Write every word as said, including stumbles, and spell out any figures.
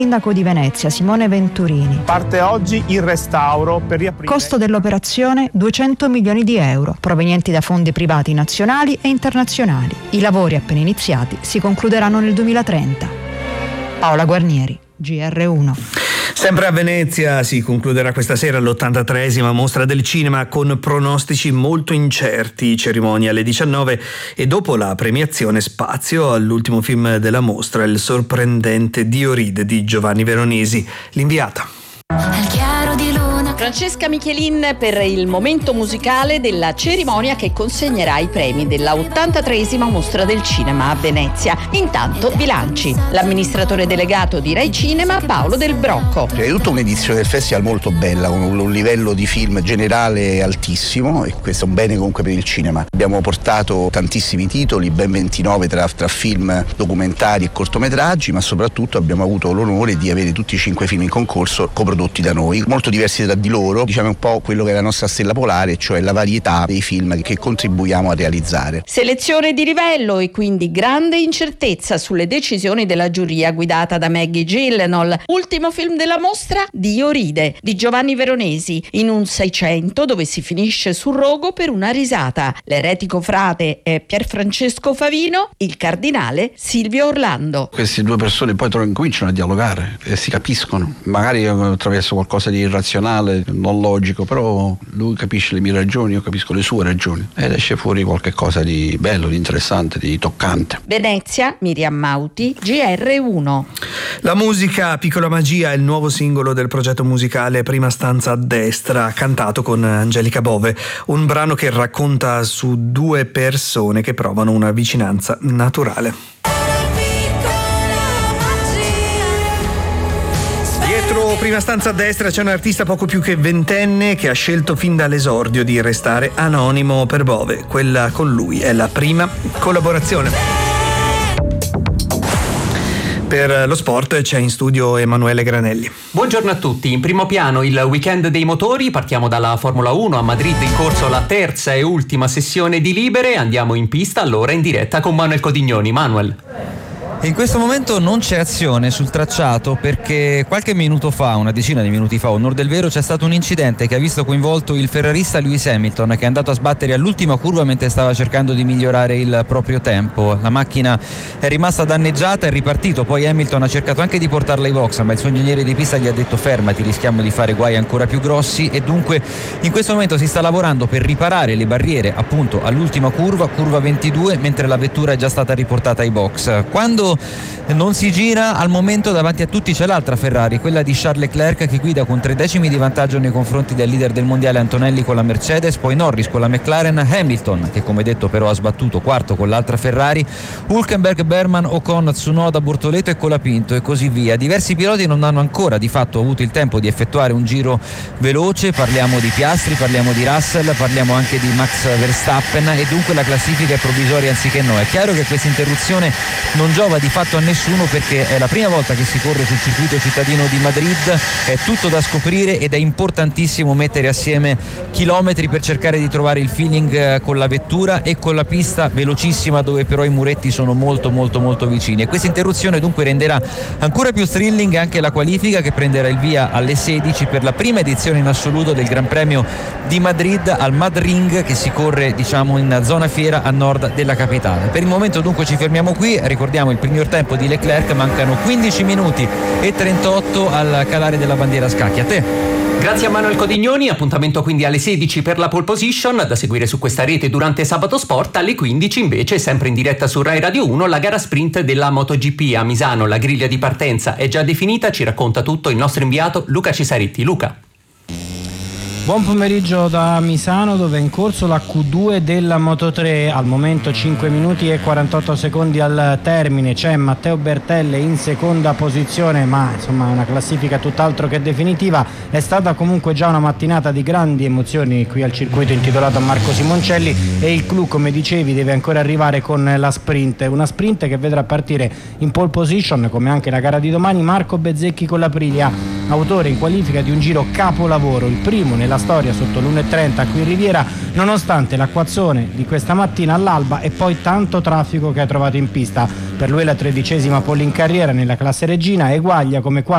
Sindaco di Venezia Simone Venturini. Parte oggi il restauro per riaprire. Costo dell'operazione duecento milioni di euro, provenienti da fondi privati nazionali e internazionali. I lavori appena iniziati si concluderanno nel duemilatrenta. Paola Guarnieri, G R uno. Sempre a Venezia si concluderà questa sera l'ottantatreesima mostra del cinema con pronostici molto incerti, cerimonia alle diciannove e dopo la premiazione spazio all'ultimo film della mostra, Il sorprendente Dioride di Giovanni Veronesi. L'inviata. Al chiaro di luna. Francesca Michelin per il momento musicale della cerimonia che consegnerà i premi della ottantatreesima mostra del cinema a Venezia. Intanto bilanci. L'amministratore delegato di Rai Cinema Paolo Del Brocco. È tutta un'edizione del festival molto bella, con un livello di film generale altissimo, e questo è un bene comunque per il cinema. Abbiamo portato tantissimi titoli, ben ventinove tra, tra film, documentari e cortometraggi, ma soprattutto abbiamo avuto l'onore di avere tutti i cinque film in concorso coprodotti da noi, molto diversi tra di loro, diciamo un po' quello che è la nostra stella polare, cioè la varietà dei film che contribuiamo a realizzare. Selezione di livello e quindi grande incertezza sulle decisioni della giuria guidata da Maggie Gyllenhaal. Ultimo film della mostra, Dioride di Giovanni Veronesi, in un seicento dove si finisce sul rogo per una risata. L'eretico frate è Pierfrancesco Favino, il cardinale Silvio Orlando. Queste due persone poi cominciano a dialogare e si capiscono, magari attraverso qualcosa di irrazionale, non logico, però lui capisce le mie ragioni, io capisco le sue ragioni ed esce fuori qualche cosa di bello, di interessante, di toccante. Venezia, Miriam Mauti, G R uno. La musica Piccola Magia è il nuovo singolo del progetto musicale Prima stanza a destra, cantato con Angelica Bove, un brano che racconta su due persone che provano una vicinanza naturale. Dietro Prima stanza a destra c'è un artista poco più che ventenne che ha scelto fin dall'esordio di restare anonimo per Bove. Quella con lui è la prima collaborazione. Per lo sport c'è in studio Emanuele Granelli. Buongiorno a tutti. In primo piano il weekend dei motori. Partiamo dalla Formula uno. A Madrid in corso la terza e ultima sessione di libere. Andiamo in pista allora in diretta con Manuel Codignoni. Manuel. In questo momento non c'è azione sul tracciato perché qualche minuto fa, una decina di minuti fa, a onor del vero, c'è stato un incidente che ha visto coinvolto il ferrarista Lewis Hamilton, che è andato a sbattere all'ultima curva mentre stava cercando di migliorare il proprio tempo. La macchina è rimasta danneggiata, è ripartito, poi Hamilton ha cercato anche di portarla ai box, ma il suo ingegnere di pista gli ha detto fermati, rischiamo di fare guai ancora più grossi, e dunque in questo momento si sta lavorando per riparare le barriere appunto all'ultima curva, curva ventidue, mentre la vettura è già stata riportata ai box. Quando non si gira, al momento davanti a tutti c'è l'altra Ferrari, quella di Charles Leclerc, che guida con tre decimi di vantaggio nei confronti del leader del mondiale Antonelli con la Mercedes, poi Norris con la McLaren, Hamilton che come detto però ha sbattuto quarto con l'altra Ferrari, Hülkenberg, Berman, Ocon, Tsunoda, Bortoleto e Colapinto e così via. Diversi piloti non hanno ancora di fatto avuto il tempo di effettuare un giro veloce, parliamo di Piastri, parliamo di Russell, parliamo anche di Max Verstappen, e dunque la classifica è provvisoria anziché no. È chiaro che questa interruzione non giova di fatto a nessuno perché è la prima volta che si corre sul circuito cittadino di Madrid, è tutto da scoprire ed è importantissimo mettere assieme chilometri per cercare di trovare il feeling con la vettura e con la pista velocissima, dove però i muretti sono molto molto molto vicini, e questa interruzione dunque renderà ancora più thrilling anche la qualifica, che prenderà il via alle sedici per la prima edizione in assoluto del Gran Premio di Madrid al Madring, che si corre diciamo in zona fiera a nord della capitale. Per il momento dunque ci fermiamo qui, ricordiamo il miglior tempo di Leclerc, mancano quindici minuti e trentotto al calare della bandiera a scacchi. A te. Grazie a Manuel Codignoni, appuntamento quindi alle sedici per la pole position, da seguire su questa rete durante Sabato Sport. Alle quindici invece, sempre in diretta su Rai Radio uno, la gara sprint della MotoGP a Misano. La griglia di partenza è già definita, ci racconta tutto il nostro inviato Luca Cesaretti. Luca. Buon pomeriggio da Misano, dove è in corso la Q due della Moto tre, al momento cinque minuti e quarantotto secondi al termine. C'è Matteo Bertelle in seconda posizione, ma insomma una classifica tutt'altro che definitiva. È stata comunque già una mattinata di grandi emozioni qui al circuito intitolato a Marco Simoncelli, e il clou, come dicevi, deve ancora arrivare con la sprint, una sprint che vedrà partire in pole position, come anche la gara di domani, Marco Bezzecchi con l'Aprilia, autore in qualifica di un giro capolavoro, il primo nella storia sotto l'uno e trenta qui in Riviera, nonostante l'acquazzone di questa mattina all'alba e poi tanto traffico che ha trovato in pista. Per lui la tredicesima pole in carriera nella classe regina, eguaglia come